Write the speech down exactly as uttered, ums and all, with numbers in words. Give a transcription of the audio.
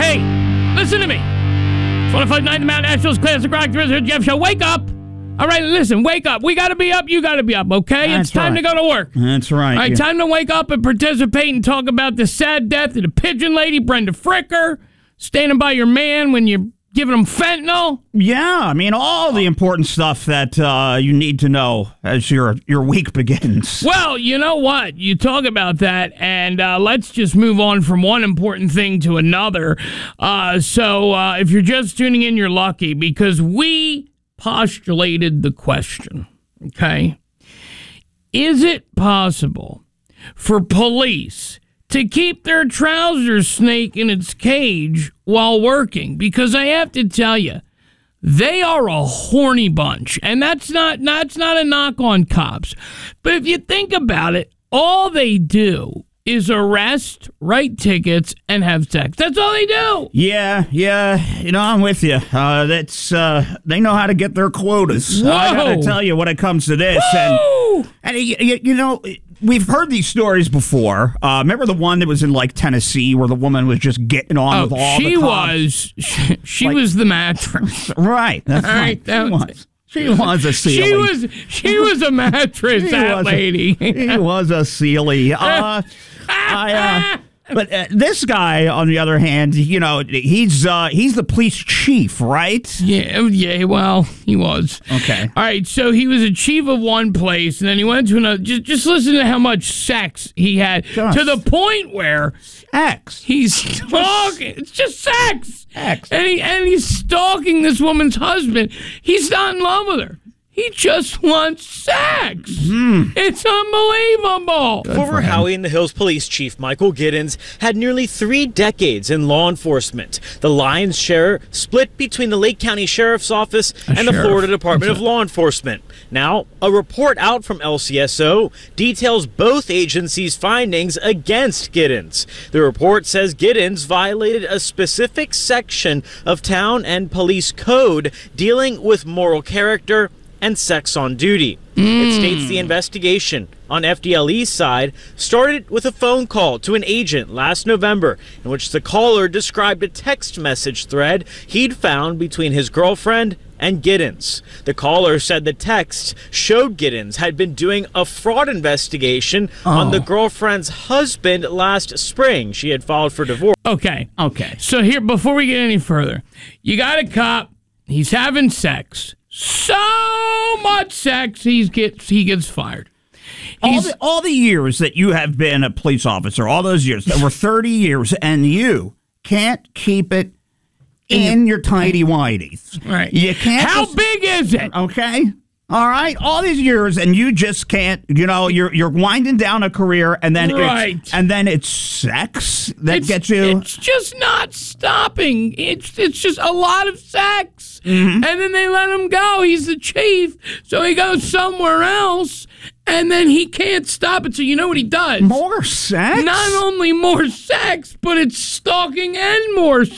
Hey, listen to me. one oh five point nine The Mount Nationals Classic Rock Drizzle Jeff Show. Wake up. All right, listen, wake up. We got to be up. You got to be up, okay? That's it's time right. to go to work. That's right. All right, yeah. time to wake up and participate and talk about the sad death of the pigeon lady, Brenda Fricker, standing by your man when you're giving him fentanyl. Yeah, I mean, all the important stuff that uh, you need to know as your your week begins. Well, you know what? You talk about that, and uh, let's just move on from one important thing to another. Uh, so uh, if you're just tuning in, you're lucky, because we postulated the question, okay? Is it possible for police to keep their trouser snake in its cage while working? Because I have to tell you, they are a horny bunch, and that's not that's not a knock on cops. But if you think about it, all they do is arrest, write tickets, and have sex. That's all they do. Yeah, yeah, you know, I'm with you. Uh, that's uh, they know how to get their quotas. Whoa. I gotta tell you, when it comes to this, Woo! and and you, you know. We've heard these stories before. Uh, remember the one that was in like Tennessee where the woman was just getting on Oh, with all she the cops? was she, she Like- was the mattress. Right. That's All right. right, that She was- was. She was a She Sealy. was she was a mattress, She that was a- lady. He was a Sealy. Uh, I, uh, but uh, this guy, on the other hand, you know, he's uh, he's the police chief, right? Yeah, yeah, well, he was. Okay. All right, so he was a chief of one place, and then he went to another. Just, just listen to how much sex he had, Just. to the point where X. he's stalking. It's just sex. X. And, he, and he's stalking this woman's husband. He's not in love with her. He just wants sex. Hmm. It's unbelievable. Former Howey in the Hills Police Chief Michael Giddens had nearly three decades in law enforcement. The lion's share split between the Lake County Sheriff's Office and the sheriff. Florida Department of Law Enforcement. Now, a report out from L C S O details both agencies' findings against Giddens. The report says Giddens violated a specific section of town and police code dealing with moral character and sex on duty. It states the investigation on F D L E's side started with a phone call to an agent last November in which the caller described a text message thread he'd found between his girlfriend and Giddens. The caller said the text showed Giddens had been doing a fraud investigation on the girlfriend's husband last spring. She had filed for divorce. Okay. Okay. So here, before we get any further, you got a cop. He's having sex. So much sex, he's gets he gets fired. All He's, the, all the years that you have been a police officer, all those years, over thirty years, and you can't keep it in your tidy whities. right. You can't. How just- big is it? Okay. All right. All these years, and you just can't. You know, you're you're winding down a career, and then Right. it's, and then it's sex that It's, gets you. it's just not stopping. It's it's just a lot of sex. Mm-hmm. And then they let him go. He's the chief. So he goes somewhere else, and then he can't stop it. So you know what he does? More sex. Not only more sex, but it's stalking and more